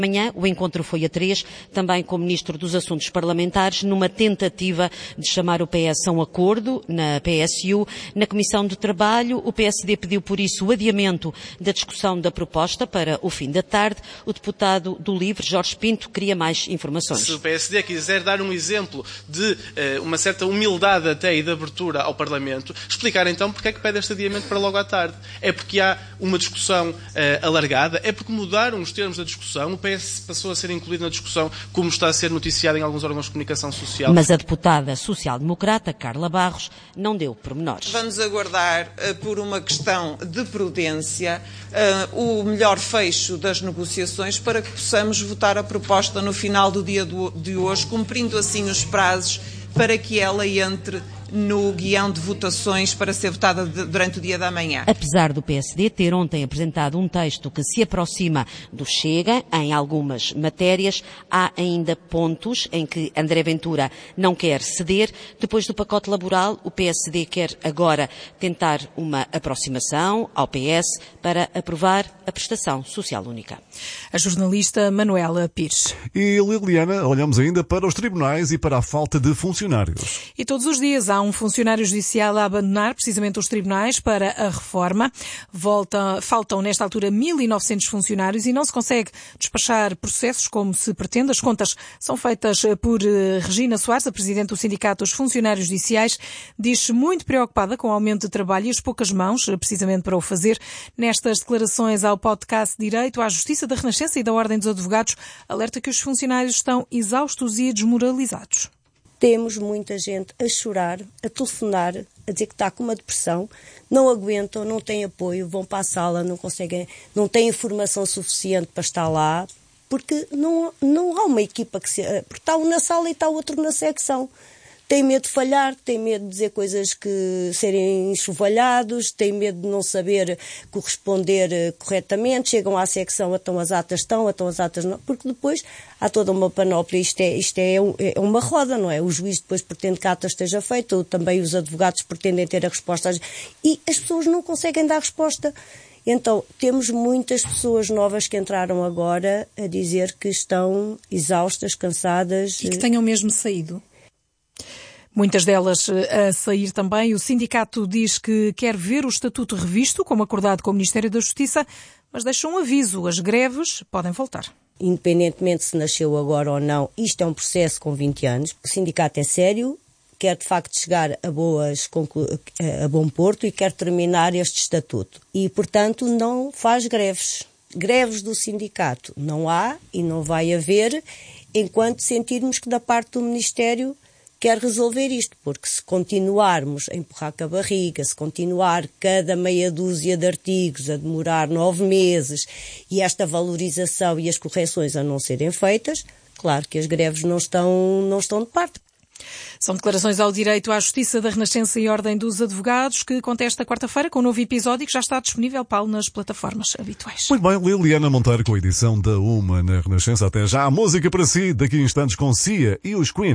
Amanhã o encontro foi a 3, também com o Ministro dos Assuntos Parlamentares, numa tentativa de chamar o PS a um acordo na PSU. Na Comissão de Trabalho, o PSD pediu por isso o adiamento da discussão da proposta para o fim da tarde. O deputado do LIVRE, Jorge Pinto, queria mais informações. Se o PSD quiser dar um exemplo de uma certa humildade até e de abertura ao Parlamento, explicar então porque é que pede este adiamento para logo à tarde. É porque há uma discussão alargada? É porque mudaram os termos da discussão? O PS passou a ser incluído na discussão, como está a ser noticiado em alguns órgãos de comunicação social? Mas a deputada social-democrata, Carla Barros, não deu pormenores. Vamos aguardar, por uma questão de prudência, o melhor fecho das negociações para que possamos votar a proposta no final do dia de hoje, cumprindo assim os prazos para que ela entre no guião de votações para ser votada durante o dia da manhã. Apesar do PSD ter ontem apresentado um texto que se aproxima do Chega em algumas matérias, há ainda pontos em que André Ventura não quer ceder. Depois do pacote laboral, o PSD quer agora tentar uma aproximação ao PS para aprovar a prestação social única. A jornalista Manuela Pires. E Liliana, olhamos ainda para os tribunais e para a falta de funcionários. E todos os dias há um funcionário judicial a abandonar precisamente os tribunais para a reforma. Faltam nesta altura 1.900 funcionários e não se consegue despachar processos como se pretende. As contas são feitas por Regina Soares, a presidente do Sindicato dos Funcionários Judiciais, diz-se muito preocupada com o aumento de trabalho e as poucas mãos, precisamente para o fazer. Nestas declarações ao podcast Direito à Justiça da Renascença e da Ordem dos Advogados, alerta que os funcionários estão exaustos e desmoralizados. Temos muita gente a chorar, a telefonar, a dizer que está com uma depressão, não aguentam, não têm apoio, vão para a sala, não conseguem, não têm informação suficiente para estar lá, porque não há uma equipa porque está um na sala e está o outro na secção. Tem medo de falhar, tem medo de dizer coisas que serem enxovalhados, tem medo de não saber corresponder corretamente, chegam à secção, então as atas estão, então as atas não, porque depois há toda uma panóplia, isto é uma roda, não é? O juiz depois pretende que a ata esteja feita, ou também os advogados pretendem ter a resposta, e as pessoas não conseguem dar resposta. Então, temos muitas pessoas novas que entraram agora a dizer que estão exaustas, cansadas. E que tenham mesmo saído. Muitas delas a sair também. O sindicato diz que quer ver o estatuto revisto, como acordado com o Ministério da Justiça, mas deixa um aviso: as greves podem voltar. Independentemente se nasceu agora ou não, isto é um processo com 20 anos. O sindicato é sério, quer de facto chegar a bom porto e quer terminar este estatuto. E, portanto, não faz greves. Greves do sindicato não há e não vai haver enquanto sentirmos que da parte do Ministério quer resolver isto, porque se continuarmos a empurrar com a barriga, se continuar cada meia dúzia de artigos a demorar 9 meses e esta valorização e as correções a não serem feitas, claro que as greves não estão de parte. São declarações ao Direito à Justiça da Renascença e Ordem dos Advogados, que conta esta quarta-feira com um novo episódio que já está disponível, Paulo, nas plataformas habituais. Muito bem, Liliana Monteiro com a edição da Uma na Renascença. Até já, a música para si, daqui a instantes com Cia e os Queen.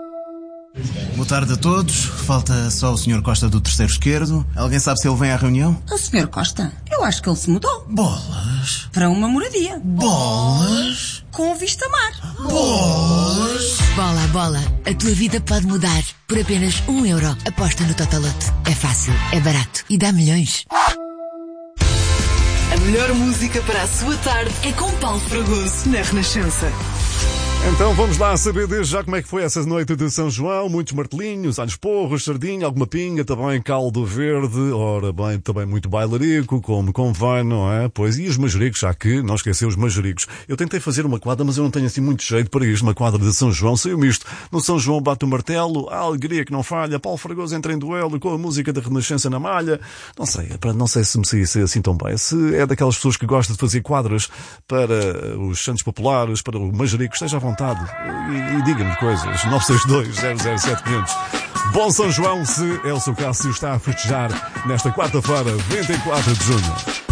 Boa tarde a todos. Falta só o Sr. Costa do terceiro esquerdo. Alguém sabe se ele vem à reunião? O Sr. Costa? Eu acho que ele se mudou. Bolas. Para uma moradia. Bolas. Com vista a mar. Bolas. Bola. A tua vida pode mudar. Por apenas €1. Aposta no Totolote. É fácil, é barato e dá milhões. A melhor música para a sua tarde é com Paulo Fragoso na Renascença. Então vamos lá saber desde já como é que foi essa noite de São João. Muitos martelinhos, alhos porros, sardinha, alguma pinga, também caldo verde. Ora bem, também muito bailarico, como convém, não é? Pois, e os manjericos, já que não esqueceu os manjericos. Eu tentei fazer uma quadra, mas eu não tenho assim muito jeito para isto. Uma quadra de São João, saiu-me isto. No São João bate o martelo, a alegria que não falha. Paulo Fragoso entra em duelo com a música da Renascença na malha. Não sei se me saísse assim tão bem. Se é daquelas pessoas que gostam de fazer quadras para os santos populares, para o manjerico, esteja à vontade e diga-me coisas. 962-007-500. Bom São João, se é o seu caso, se está a festejar nesta quarta-feira, 24 de junho.